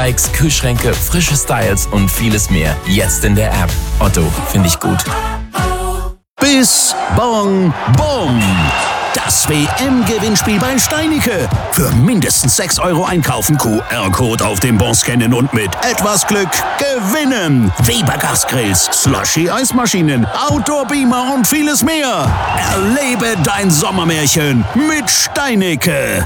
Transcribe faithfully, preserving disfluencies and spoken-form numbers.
E-Bikes, Kühlschränke, frische Styles und vieles mehr. Jetzt in der App. Otto, finde ich gut. Bis Bong Bom. Das W M-Gewinnspiel bei Steinicke. Für mindestens sechs Euro einkaufen, Q R-Code auf dem Bon scannen und mit etwas Glück gewinnen. Weber Gasgrills, Slushy-Eismaschinen, Outdoor-Beamer und vieles mehr. Erlebe dein Sommermärchen mit Steinicke.